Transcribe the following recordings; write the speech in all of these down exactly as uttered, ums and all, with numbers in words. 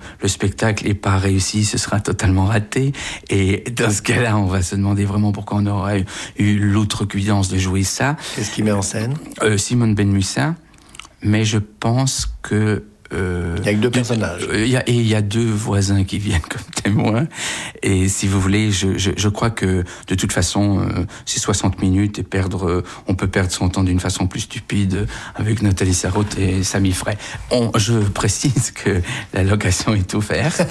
le spectacle n'est pas réussi, ce sera totalement raté. Et dans ce cas-là, on va se demander vraiment pourquoi on aurait eu l'outrecuidance de jouer ça. Qu'est-ce qui met en scène ? euh, Simone Benmoussa. Mais je pense que... Euh, il y a que deux personnages. Euh, y a, et il y a deux voisins qui viennent comme témoins. Et si vous voulez, je, je, je crois que de toute façon, euh, c'est soixante minutes et perdre, euh, on peut perdre son temps d'une façon plus stupide avec Nathalie Sarraute et Sami Frey. On, je précise que la location est ouverte,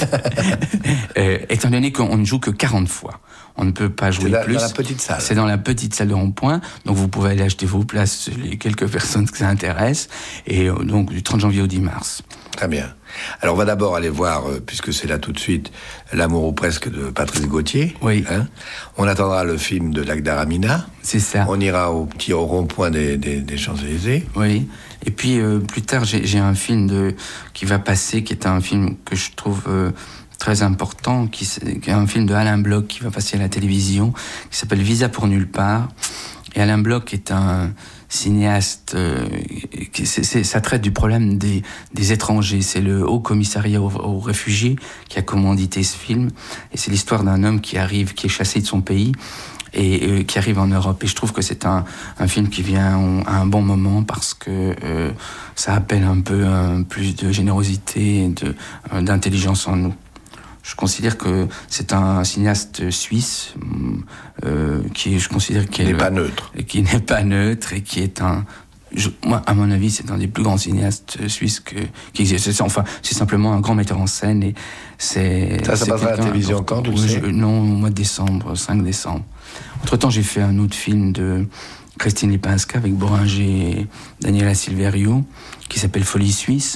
euh, étant donné qu'on ne joue que quarante fois. On ne peut pas jouer c'est plus. C'est dans la petite salle. C'est dans la petite salle de rond-point. Donc vous pouvez aller acheter vos places, les quelques personnes que ça intéresse. Et euh, donc du trente janvier au dix mars. Très bien. Alors on va d'abord aller voir, euh, puisque c'est là tout de suite, L'amour ou presque de Patrice Gauthier. Oui. Hein. On attendra le film de Lakhdar Amina. C'est ça. On ira au petit rond-point des, des, des Champs-Élysées. Oui. Et puis euh, plus tard, j'ai, j'ai un film de, qui va passer, qui est un film que je trouve... Euh, très important, qui, qui est un film de Alain Bloch qui va passer à la télévision, qui s'appelle Visa pour nulle part. Et Alain Bloch est un cinéaste, euh, qui, c'est, c'est, ça traite du problème des, des étrangers. C'est le Haut Commissariat aux, aux réfugiés qui a commandité ce film. Et c'est l'histoire d'un homme qui arrive, qui est chassé de son pays et euh, qui arrive en Europe. Et je trouve que c'est un, un film qui vient à un bon moment parce que euh, ça appelle un peu un, plus de générosité et de, euh, d'intelligence en nous. Je considère que c'est un cinéaste suisse euh, qui, je considère qu'il n'est pas neutre, qui n'est pas neutre et qui est un, je, moi, à mon avis, c'est un des plus grands cinéastes suisses que, qui existent. C'est, enfin, c'est simplement un grand metteur en scène et c'est. Ça, ça c'est passera à la télévision quand, tu le sais ? Non, au mois de décembre, cinq décembre. Entre-temps, j'ai fait un autre film de Christine Lipinska avec Boringer et Daniela Silverio qui s'appelle Folie Suisse.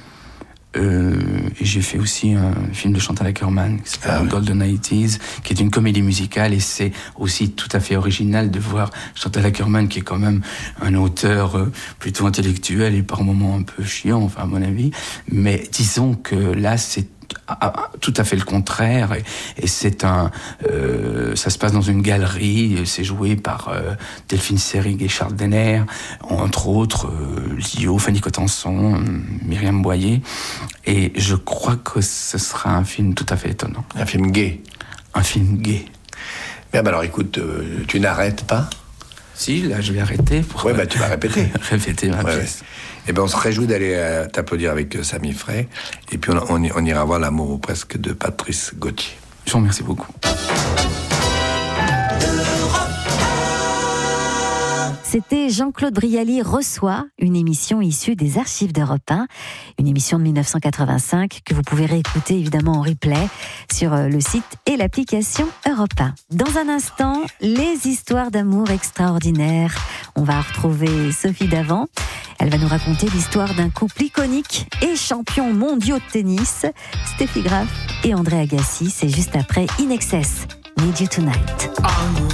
Euh, et j'ai fait aussi un film de Chantal Akerman qui s'appelle ah ouais. Golden eighties, qui est une comédie musicale, et c'est aussi tout à fait original de voir Chantal Akerman, qui est quand même un auteur euh, plutôt intellectuel et par moments un peu chiant, enfin à mon avis. Mais disons que là, c'est tout à fait le contraire, et, et c'est un euh, ça se passe dans une galerie, c'est joué par euh, Delphine Seyrig et Charles Denner, entre autres euh, Lio, Fanny Cotenson, Myriam Boyer, et je crois que ce sera un film tout à fait étonnant. Un film gai. Un film gai. Bien, bah alors écoute, euh, tu n'arrêtes pas ? Si, là je vais arrêter pour ouais, bah, tu vas répéter. répéter ma ouais, pièce. Ouais. Eh ben, on se réjouit d'aller euh, t'applaudir avec euh, Sami Frey. Et puis, on, on, on ira voir L'amour ou presque de Patrice Gauthier. Je vous remercie beaucoup. C'était Jean-Claude Brialy reçoit, une émission issue des archives d'Europe un, une émission de dix-neuf cent quatre-vingt-cinq que vous pouvez réécouter évidemment en replay sur le site et l'application Europe un. Dans un instant, les histoires d'amour extraordinaires. On va retrouver Sophie Davant. Elle va nous raconter l'histoire d'un couple iconique et champion mondiaux de tennis, Steffi Graf et André Agassi. C'est juste après In Excess, Need You Tonight.